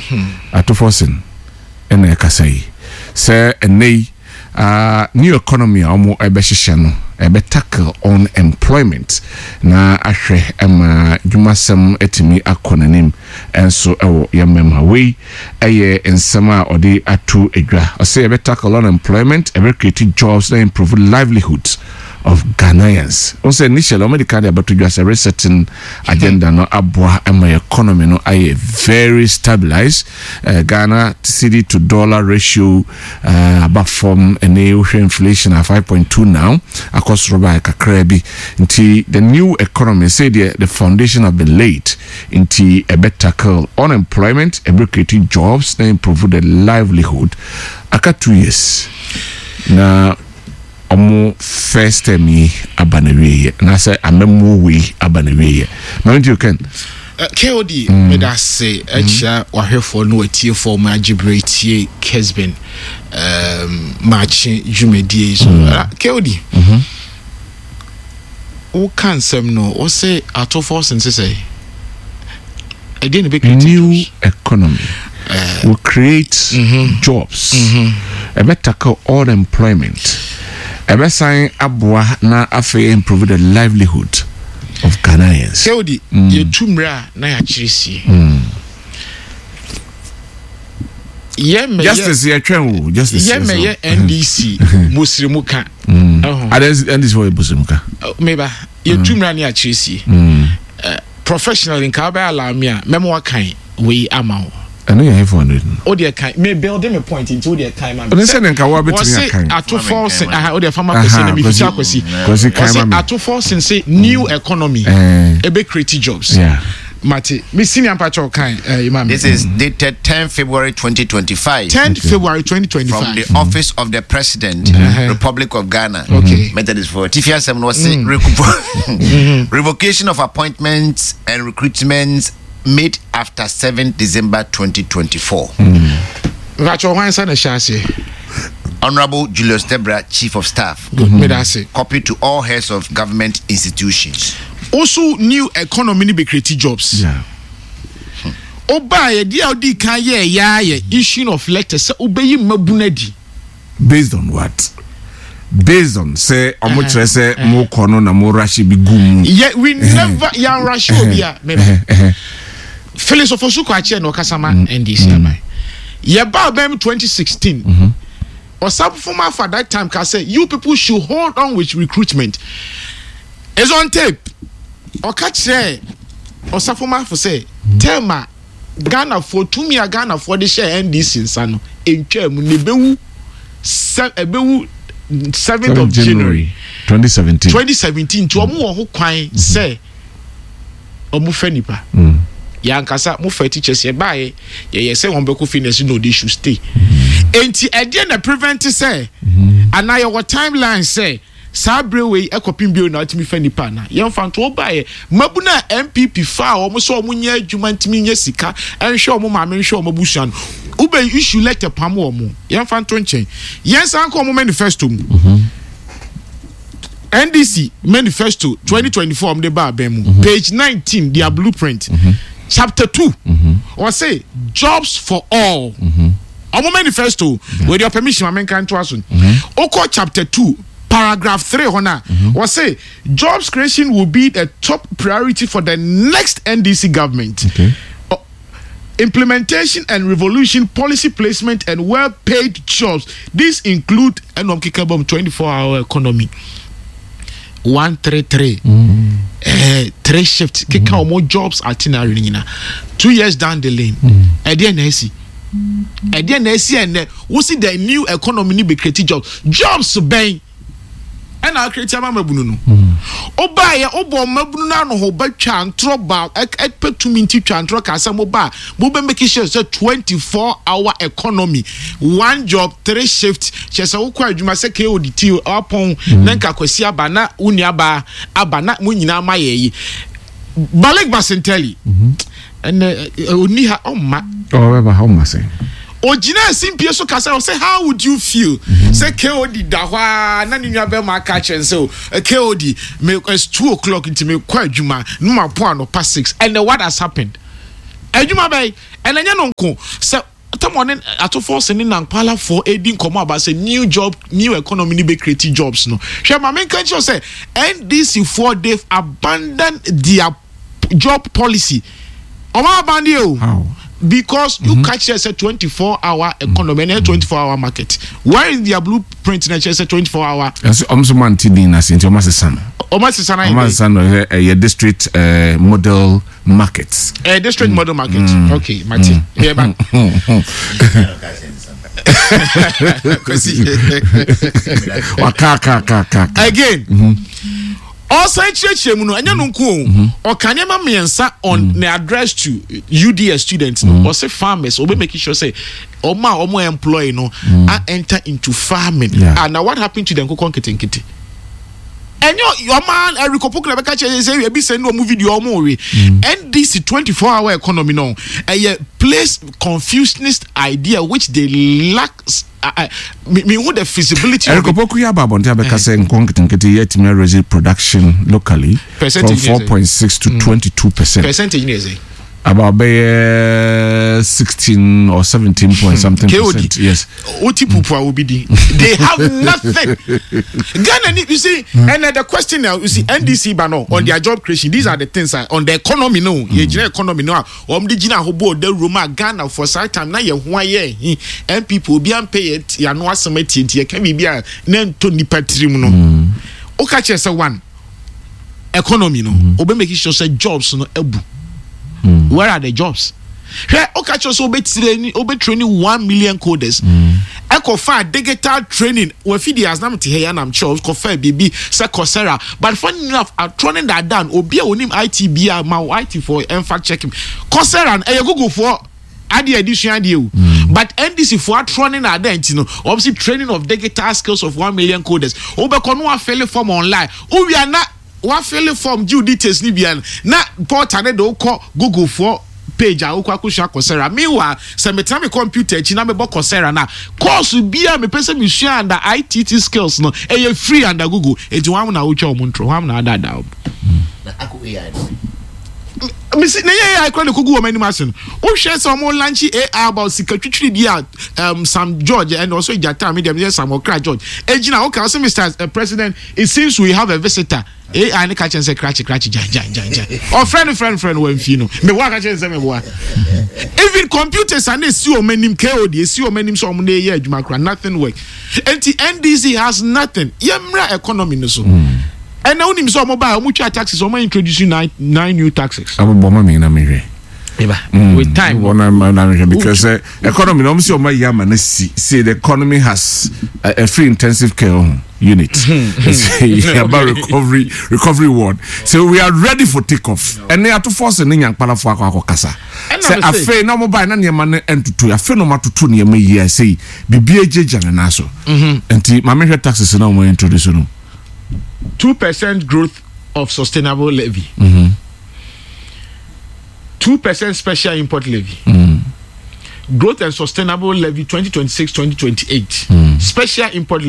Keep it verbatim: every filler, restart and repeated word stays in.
atofosin ena ekasai se enei uh, new economy omo ebehihye no ebe tackle on employment na ahwe ema dwumasem etimi akonanim enso ewo yemema we eye ensema odi atu edwa o say ebe tackle on employment ebe create jobs and improve livelihoods of Ghanaians. Also, initially, American about to just a resetting agenda no abwa and my economy no I very stabilized. Uh, Ghana C D to dollar ratio uh, above from an inflation at five point two now. Across Roba Kakrebi into the new economy. Say the the foundation have been laid into a better tackle unemployment, a creating jobs, then improve the livelihood. Aka two years now. Omo first time ni abanaweye na say amemu we abanaweye na you can K O D me da say echa wahwefo no atie for ma agibrate Kesben um match jumedie so K O D mhm o kan sem no o say atofo sense say e dey be new economy uh, will create mm-hmm. jobs mm-hmm. a better tackle unemployment. Ebe sign abwa na afi improve the livelihood of Ghanaians. Keodi mm. ye tumra na ya chirisi. Mm. Ye me justice ye twen justice ye me ye N D C musrimuka. Mhm. Others N D C wo musrimuka. Meba ye tumra na ya chirisi. Mm. Uh, professional in ka ba alamia memo wakan we ama. I know you have one. Oh, dear, kind. May build him a point into their time. I'm saying, "Can we be together?" At two force, I oh, the farmer person, me feel kwesi. Kwesi kind. At two force, and say new economy, a big creative jobs. Yeah. Mate, me senior patrol kind. This is dated tenth February twenty twenty-five. tenth February twenty twenty-five. From the office of the President, mm-hmm. Republic of Ghana. Okay. Method is for Tifia Sem was revocation of appointments and recruitments made after seventh December twenty twenty-four. Mm. Honorable Julius Debra, Chief of Staff. Mm-hmm. Copy to all heads of government institutions. Also, new economy be creating jobs. Yeah. Oba ye dia odi kan ye ya ye issue of letters obeyi mabunadi. Based on what? Based on say omo uh-huh. say uh-huh. mo kono na mo rashi bi gum. Yeah, we never ya rashi obia. Felix Ofosu kwache no kasama N D C amai. Ye ba bem twenty sixteen. Mhm. Or some former for that time can say you people should hold on with recruitment. It's on tape. Or catch say or some former for say tell ma Ghana for two me Ghana for the share N D C insano in term ne bewu seventh of January twenty seventeen twenty seventeen to omo ho kwan say omo fanipa. Mm. Yankasa mo for teachers ye bae ye ye say won be ko finish no they should stay. Enti e dey na prevent say and na your timeline say Sabrewe ekopim bio na atimi fanipa na ye mfa nto bae mabuna M P P fa o mo so mo nya adwuma ntimi nya sika enhwe o mo ma me nhwe o mabusuan ube issue letter pam o mo ye mfa nto nchen yes anko mo manifesto mu N D C manifesto twenty twenty-four om de ba bemu mm-hmm. page nineteen their blueprint mm-hmm. chapter two mm-hmm. or say jobs for all mm-hmm. Omo manifesto yeah. With your permission I can to asun mm-hmm. Oko chapter two paragraph three hona mm-hmm. or say jobs creation will be the top priority for the next N D C government. Okay. uh, implementation and revolution policy placement and well-paid jobs. These include enom kikabom twenty-four hour economy one three three mm-hmm. uh, three shifts kika mm-hmm. more jobs itinerary nina two years down the lane again mm-hmm. see again see and we see the new economy be creating jobs jobs ben and I create ama mabunu no oba ye obo mabunu na no ho ba twa antro ba ekpetu minti twa antro ka sa mo ba mo be make sure say twenty-four hour economy one job three shift chese wo kwa adwuma se ke oditi opon na nka kwasi aba na uni aba aba na mo nyina ma ye yi Balek Basenteli and oni ha omma oh ba how ma say Ojina simpie so kasa say how would you feel mm-hmm. say K O D da hwa na nwa be ma catch and so K O D me it's two o'clock into me kwa adwuma no ma po no past six and then what has happened adwuma bɛyi ɛna nyɛ no nko sɛ tamone atofo se ni nampala for edin komo about say new job new economy ni be create jobs no hwe ma men kan say N D C for they've abandoned their job policy oma abandon o because mm-hmm. you catch us a twenty-four hour economy and a twenty-four hour market. Where is their blueprint in a twenty-four hour? Yes, I'm so man tidina since Omasi San. Omasi San, Omasi San, a district uh, model markets. A district mm. model market. Mm. Okay, Martin. Mm. Here back. Again. Mm-hmm. Also, church mu no anya no nko o kanema miensa on the address to U D S students no or say farmers or be making sure say o ma o mo employ no and enter into farming and now what happened to them ko konketenkete enyo your man erikopoku na beka che say we be send no video o mo we and this twenty-four hour economy no a place confusionist idea which they lack me who the feasibility of Erikopoku ya babonte abeka say nkonketenkete yet me raise production locally from four point six to twenty-two percent percentage is about uh, sixteen or seventeen point something percent. Yes. Oti pupu will be they have nothing. Ghana, you see, mm. and uh, the question now, you see, N D C bano on their job creation. These are the things uh, on the economy. No, mm. yeah, economy no. Um, the Gina hobo the Roma Ghana for some time now. You why yeah, and people be unpaid it. You know some it. You can be a name to the patrimony. No, okay, just one economy. No, obe make sure say jobs no ebu. Mm. Where are the jobs? Here, okay, so be training, be training one million coders. I confer digital training. We feed the asnam here and I'm sure confer baby say Coursera. But funny enough, I'm turning that down. Obi onim I T B R my I T for and fact checking. Coursera and you go for add the addition deal. But N D C for training that then you know obviously training of digital skills of one million coders. Obe kono fairly form online. Oh, we are not. What fairly form due details Libyan na portal do call Google for page a okwa kusha Coursera meanwhile some time computer china me bo Coursera na course be a me person me share under I T T skills no e free under Google e di wan na ucha omuntro wan na ada da me see na yeah I call the Google many machine o share some more launch A I about secretary dia um Sam George and also Jata me dem Sam Okra George ejina okay so Mister Uh, President it seems we have a visitor eh I ne catch and say cratchy cratchy jan jan jan jan or friend friend friend when fino me wa catch and say me wa even computers and they see o manim K O D see o manim so mo dey here adwuma kra nothing work and the N D C has nothing yemra economy no so and now him so mobile mu twa taxes o ma introduce nine nine new taxes aboboma me na me hwe mm. with time because uh, economy no see o ma yama na see see the economy has uh, a free intensive care unit about recovery recovery ward so we are ready for takeoff and they are to force any young pala for akokasa say afa na mobile na niam na entutu afa no matutu niam yi say bibia jeja na so enti ma me hwe taxes na mo introduce no two percent growth of sustainable levy mm-hmm. two percent special import levy mm. growth and sustainable levy twenty twenty-six twenty twenty-eight mm. special import